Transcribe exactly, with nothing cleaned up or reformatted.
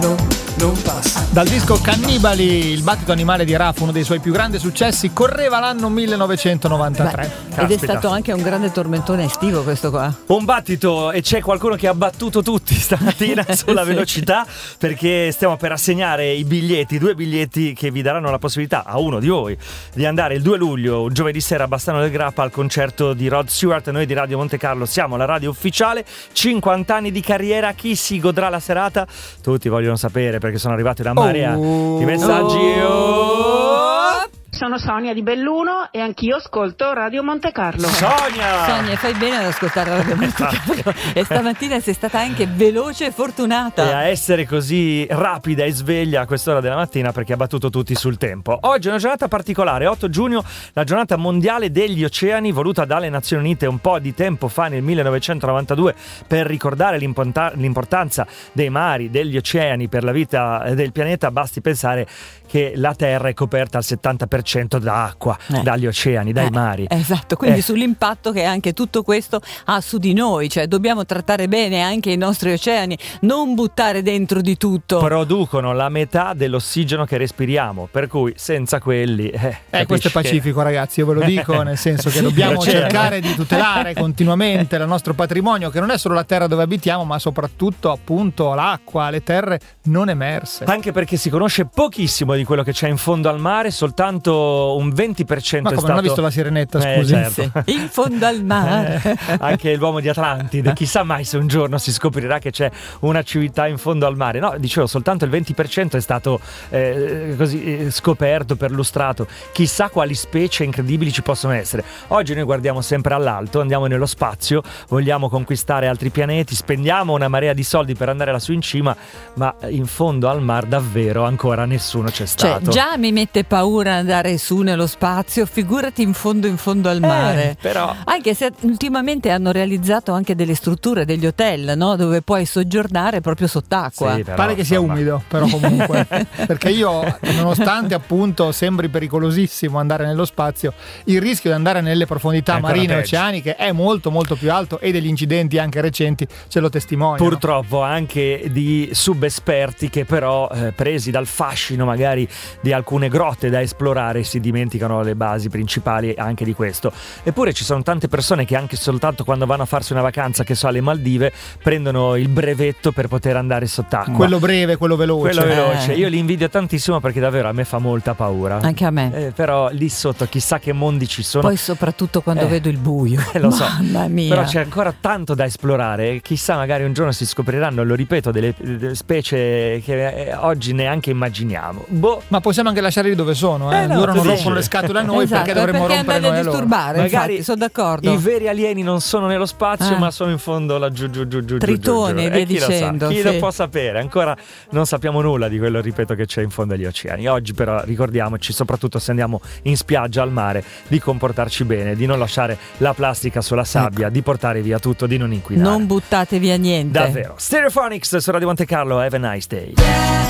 non, non passa. Dal disco Cannibali, il battito animale di Raff, uno dei suoi più grandi successi, correva l'anno millenovecentonovantatré. Beh, ed è stato anche un grande tormentone estivo questo qua. Un battito, e c'è qualcuno che ha battuto tutti stamattina sulla Sì. velocità, perché stiamo per assegnare i biglietti, due biglietti che vi daranno la possibilità a uno di voi di andare il due luglio, giovedì sera a Bassano del Grappa, al concerto di Rod Stewart. Noi di Radio Monte Carlo siamo la radio ufficiale, cinquanta anni di carriera, chi si godrà la serata? Tutti vogliono sapere, perché sono arrivati una marea Oh. di messaggi. Oh. Sono Sonia di Belluno e anch'io ascolto Radio Monte Carlo. Sonia! Sonia, fai bene ad ascoltare Radio Monte Carlo. E stamattina sei stata anche veloce e fortunata. E a essere così rapida e sveglia a quest'ora della mattina, perché ha battuto tutti sul tempo. Oggi è una giornata particolare, otto giugno, la giornata mondiale degli oceani, voluta dalle Nazioni Unite un po' di tempo fa, nel millenovecentonovantadue, per ricordare l'importa- l'importanza dei mari, degli oceani per la vita del pianeta. Basti pensare che la Terra è coperta al settanta per cento da acqua, Eh. dagli oceani, dai Eh, mari. Esatto, quindi Eh. sull'impatto che anche tutto questo ha su di noi, cioè dobbiamo trattare bene anche i nostri oceani, non buttare dentro di tutto. Producono la metà dell'ossigeno che respiriamo, per cui senza quelli eh, Eh, questo è capisci che- pacifico, ragazzi, io ve lo dico, nel senso che dobbiamo L'oceano. cercare di tutelare continuamente il nostro patrimonio, che non è solo la terra dove abitiamo, ma soprattutto appunto l'acqua, le terre non emerse. Anche perché si conosce pochissimo di quello che c'è in fondo al mare, soltanto un venti per cento Ma è come, stato... non ha visto la Sirenetta, Eh, scusi? certo. Sì, in fondo al mare. Eh, anche l'uomo di Atlantide, chissà mai se un giorno si scoprirà che c'è una civiltà in fondo al mare. No, dicevo, soltanto il venti per cento è stato eh, così eh, scoperto, perlustrato. Chissà quali specie incredibili ci possono essere. Oggi noi guardiamo sempre all'alto, andiamo nello spazio, vogliamo conquistare altri pianeti, spendiamo una marea di soldi per andare lassù in cima, ma in fondo al mar davvero ancora nessuno c'è Cioè, stato. già mi mette paura andare su nello spazio, figurati in fondo in fondo al mare. Eh, però Anche se ultimamente hanno realizzato anche delle strutture, degli hotel, no? Dove puoi soggiornare proprio sott'acqua. Sì, però, Pare che sia insomma. umido, però comunque, perché io, nonostante appunto sembri pericolosissimo andare nello spazio, il rischio di andare nelle profondità È ancora marine e peggio. oceaniche è molto molto più alto, e degli incidenti anche recenti ce lo testimoniano. Purtroppo anche di subesperti che però eh, presi dal fascino magari di alcune grotte da esplorare si dimenticano le basi principali anche di questo. Eppure ci sono tante persone che anche soltanto quando vanno a farsi una vacanza, che so, alle Maldive, prendono il brevetto per poter andare sott'acqua. Quello breve, quello veloce. Quello veloce. Eh. Io li invidio tantissimo, perché davvero a me fa molta paura. Anche a me. Eh, però lì sotto chissà che mondi ci sono. Poi soprattutto quando Eh, vedo il buio. eh, lo so. Mamma mia. Però c'è ancora tanto da esplorare, e chissà magari un giorno si scopriranno, lo ripeto, delle, delle specie che eh, oggi neanche immaginiamo. Boh. Ma possiamo anche lasciarli dove sono, eh? Eh no, loro non tu rompono dici. le scatole a noi, Esatto, perché dovremmo perché rompere andare noi a a loro. disturbare, Magari infatti, sono d'accordo. I veri alieni non sono nello spazio, Ah. ma sono in fondo laggiù giù giù giù Tritone, giù, giù. via E chi dicendo, lo sa? Chi sì. lo può sapere? Ancora non sappiamo nulla di quello, ripeto, che c'è in fondo agli oceani. Oggi però ricordiamoci, soprattutto se andiamo in spiaggia, al mare, di comportarci bene, di non lasciare la plastica sulla sabbia, di portare via tutto, di non inquinare. Non buttate via niente. Davvero. Stereophonics su Radio Monte Carlo, have a nice day.